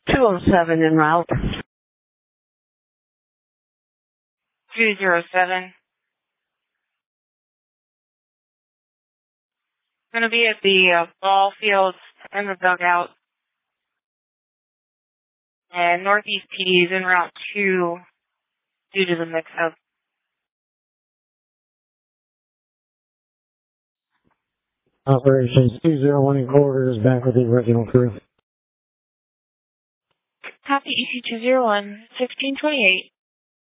207 en route. 207. Going to be at the ball fields and the dugout. And Northeast PD is en route 2 due to the mix-up. Operations 201 in quarters, back with the original crew. Copy EC201, 1628.